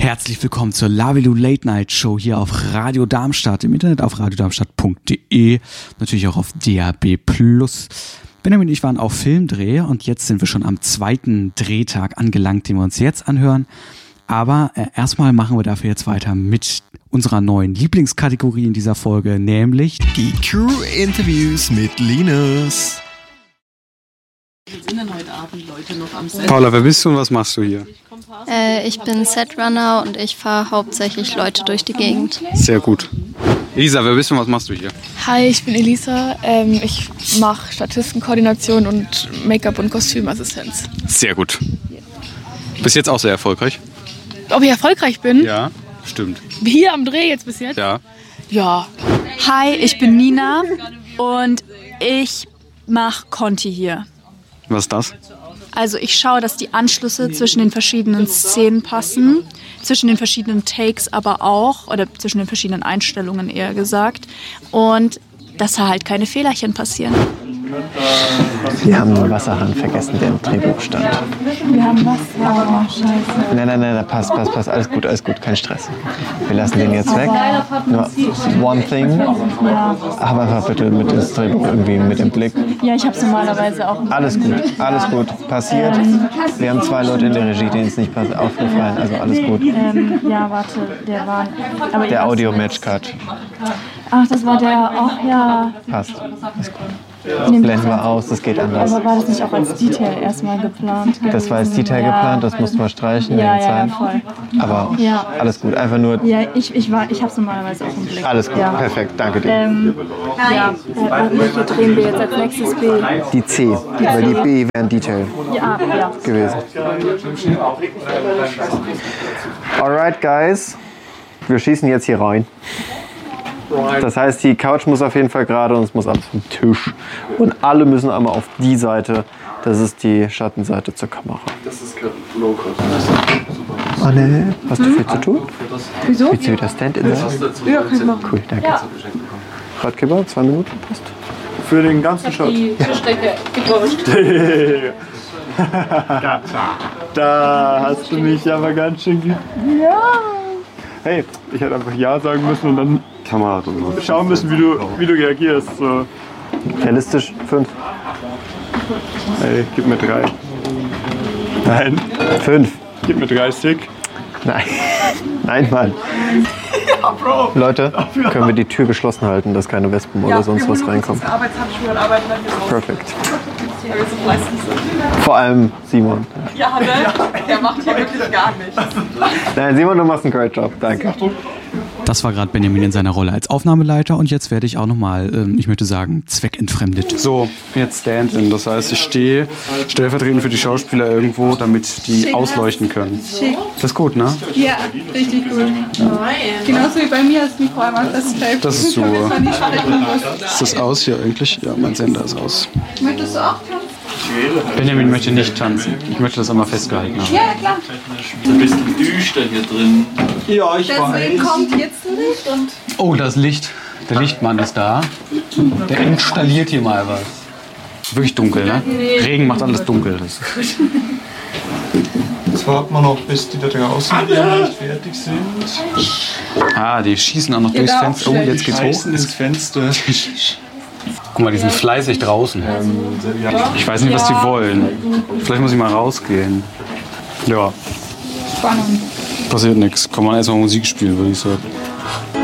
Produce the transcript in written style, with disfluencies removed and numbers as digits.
Herzlich willkommen zur Lavilu Late Night Show hier auf Radio Darmstadt, im Internet auf radiodarmstadt.de, natürlich auch auf DAB+. Benjamin und ich waren auf Filmdreh und jetzt sind wir schon am zweiten Drehtag angelangt, den wir uns jetzt anhören. Aber erstmal machen wir dafür jetzt weiter mit unserer neuen Lieblingskategorie in dieser Folge, nämlich die Crew-Interviews mit Linus. Sind denn heute Abend Leute noch am Set? Paula, wer bist du und was machst du hier? Ich bin Setrunner und ich fahre hauptsächlich Leute durch die Gegend. Sehr gut. Elisa, wer bist du und was machst du hier? Hi, ich bin Elisa. Ich mache Statistenkoordination und Make-up- und Kostümassistenz. Sehr gut. Bis jetzt auch sehr erfolgreich? Ob ich erfolgreich bin? Ja, stimmt. Hier am Dreh jetzt bis jetzt? Ja. Ja. Hi, ich bin Nina und ich mache Conti hier. Was ist das? Also ich schaue, dass die Anschlüsse zwischen den verschiedenen Szenen passen, zwischen den verschiedenen Takes aber auch, oder zwischen den verschiedenen Einstellungen eher gesagt, und dass da halt keine Fehlerchen passieren. Wir haben den Wasserhahn vergessen, der im Drehbuch stand. Wir haben Wasser. Scheiße. Nein, passt. Alles gut, kein Stress. Wir lassen den jetzt weg. Nur one thing. Hab einfach bitte mit ins Drehbuch irgendwie mit im Blick. Ja, ich habe es normalerweise auch. Alles gut. Passiert. Wir haben 2 Leute in der Regie, denen es nicht aufgefallen. Also alles gut. Ja, warte, der war... Aber Der Audio-Match-Cut. Ach, das war der... Ach ja. Passt. Ist gut. Blenden wir aus, das geht anders. Aber war das nicht auch als Detail erstmal geplant? Das war als Detail geplant, das mussten wir streichen. Ja, voll. Aber alles gut, einfach nur... Ja, ich hab's normalerweise auch im Blick. Alles gut, perfekt, danke dir. Welche drehen wir jetzt als nächstes B? Die C, weil die B wären Detail gewesen. Alright, guys. Wir schießen jetzt hier rein. Das heißt, die Couch muss auf jeden Fall gerade und es muss alles vom Tisch. Und alle müssen einmal auf die Seite. Das ist die Schattenseite zur Kamera. Das ist Low-Cut. Anne, hast du viel zu tun? Wieso? Willst du wieder Stand-in sein? Ja, kann ich machen. Cool, danke. Ratgeber, 2 Minuten. Passt. Für den ganzen Shot. Die Tischdecke getauscht. Da hast du mich aber ganz schön Ja. Hey, ich hätte einfach Ja sagen müssen und dann schauen müssen, wie du reagierst. So. Realistisch, 5. Hey, gib mir 3. Nein. 5. Gib mir 30. Nein. Nein, Mann. Ja, Bro. Leute, können wir die Tür geschlossen halten, dass keine Wespen oder sonst was reinkommen? Perfekt. Vor allem Simon. Ja, ne? Der macht hier wirklich gar nichts. Nein, Simon, du machst einen great Job. Danke. Das war gerade Benjamin in seiner Rolle als Aufnahmeleiter und jetzt werde ich auch nochmal, ich möchte sagen, zweckentfremdet. So, jetzt Stand-in. Das heißt, ich stehe stellvertretend für die Schauspieler irgendwo, damit die ausleuchten können. Das ist gut, ne? Ja, richtig gut. Genauso wie bei mir das Mikro einmal festtaped. Das ist super. Ist das aus hier eigentlich? Ja, mein Sender ist aus. Möchtest du auch tanzen? Benjamin möchte nicht tanzen. Ich möchte das einmal festgehalten haben. Ja, klar. Ein bisschen düster hier drin. Ja, ich Deswegen kommt jetzt ein Licht und... Oh, das Licht. Der Lichtmann ist da. Der installiert hier mal was. Wirklich dunkel, ne? Regen macht alles dunkel. Das ist Jetzt warten wir noch, bis die da draußen nicht fertig sind. die schießen auch noch durchs Fenster. Oh, jetzt geht's hoch. Ins Fenster. Guck mal, die sind fleißig draußen. Ich weiß nicht, was die wollen. Vielleicht muss ich mal rausgehen. Ja. Spannend. Passiert nichts. Kann man erstmal Musik spielen, würde ich sagen.